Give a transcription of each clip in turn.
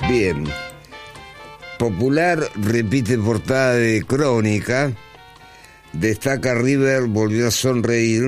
Bien. Popular repite portada de Crónica. Destaca River volvió a sonreír.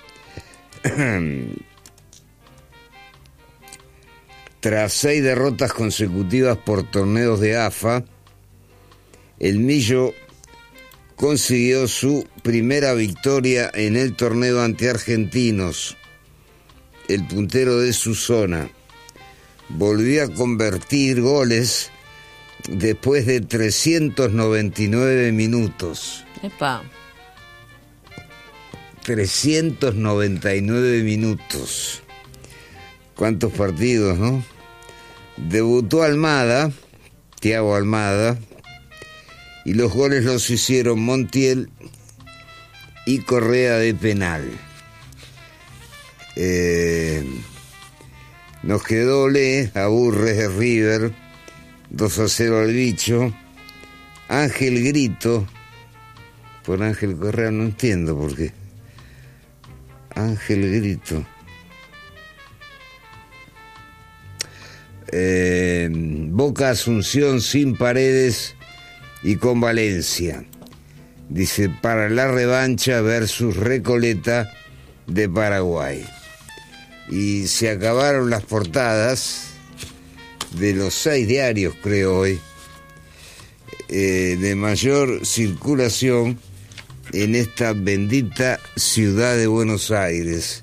Tras 6 derrotas consecutivas por torneos de AFA, el Millo consiguió su primera victoria en el torneo ante Argentinos, el puntero de su zona. Volvió a convertir goles después de 399 minutos. ¡Epa! 399 minutos. ¿Cuántos partidos, no? Debutó Almada, Thiago Almada, y los goles los hicieron Montiel y Correa de penal. Nos quedó Aburres de River, 2-0 al Bicho. Ángel Grito, por Ángel Correa no entiendo por qué. Ángel Grito. Boca Asunción sin Paredes y con Valencia. Dice, para la revancha versus Recoleta de Paraguay. Y se acabaron las portadas de los 6 diarios, creo hoy, de mayor circulación en esta bendita ciudad de Buenos Aires.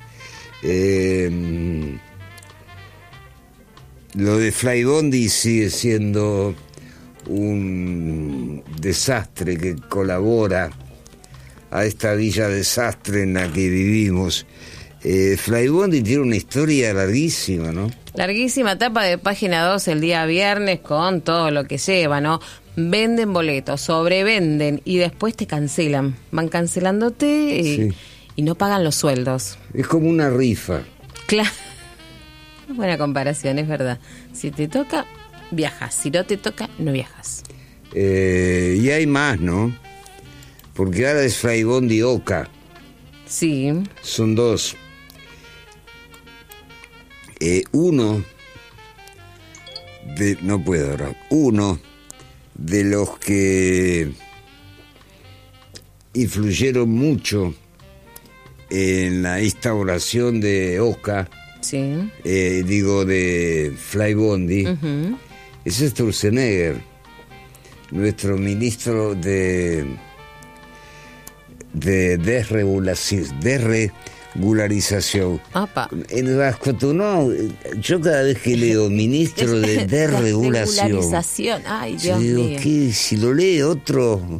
Lo de Flybondi sigue siendo un desastre que colabora a esta villa desastre en la que vivimos. Flybondi tiene una historia larguísima, ¿no? Larguísima tapa de página 2 el día viernes con todo lo que lleva, ¿no? Venden boletos, sobrevenden y después te cancelan. Van cancelándote y no pagan los sueldos. Es como una rifa. Claro. Buena comparación, es verdad. Si te toca, viajas. Si no te toca, no viajas. Y hay más, ¿no? Porque ahora es Flybondi Oca. Sí. Son 2. Uno de los que influyeron mucho en la instauración de Oca, sí. De Flybondi, es Sturzenegger, nuestro ministro de desregularización. Apa. En el vasco, no, yo cada vez que leo ministro de desregulación, desregularización, ay Dios mío. ¿Qué? Si lo lee otro,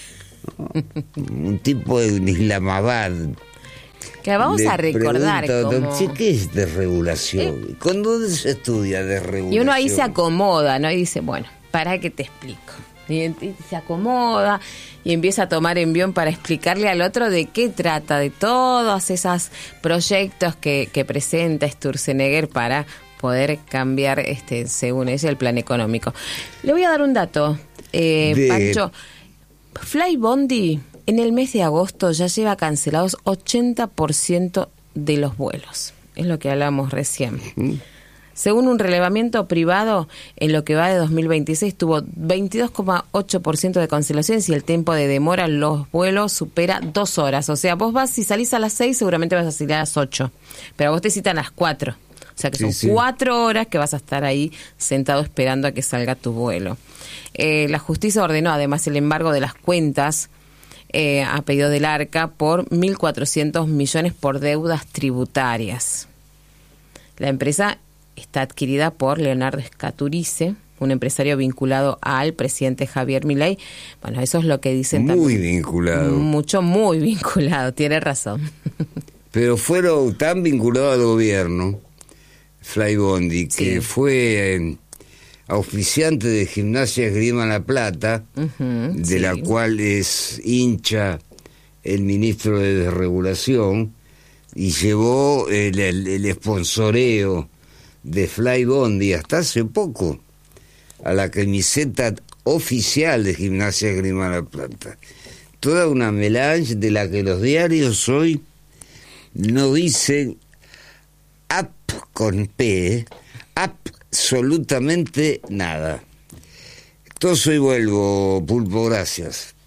un tipo de Islamabad, que vamos a recordar como... ¿Qué es desregulación? ¿Con dónde se estudia desregulación? Y uno ahí se acomoda, ¿no? Y dice, bueno, para que te explico. Y se acomoda y empieza a tomar envión para explicarle al otro de qué trata, de todos esos proyectos que presenta Sturzenegger para poder cambiar, según ella, el plan económico. Le voy a dar un dato, Pancho. Flybondi en el mes de agosto ya lleva cancelados 80% de los vuelos. Es lo que hablamos recién. Según un relevamiento privado, en lo que va de 2026 tuvo 22,8% de cancelaciones y el tiempo de demora en los vuelos supera 2 horas. O sea, vos vas, si salís a las 6, seguramente vas a salir a las 8. Pero a vos te citan a las 4. O sea que son 4 horas que vas a estar ahí sentado esperando a que salga tu vuelo. La justicia ordenó además el embargo de las cuentas a pedido del ARCA por 1.400 millones por deudas tributarias. La empresa está adquirida por Leonardo Scaturice, un empresario vinculado al presidente Javier Milei. Bueno, eso es lo que dicen también. Muy vinculado. Muy vinculado, tiene razón. Pero fueron tan vinculados al gobierno, Flybondi, que fue auspiciante de Gimnasia Esgrima La Plata, de la cual es hincha el ministro de Desregulación, y llevó el sponsoreo de Flybondi hasta hace poco a la camiseta oficial de Gimnasia Esgrima La Plata. Toda una melange de la que los diarios hoy no dicen app con P, app absolutamente nada. Toso y vuelvo, Pulpo, gracias.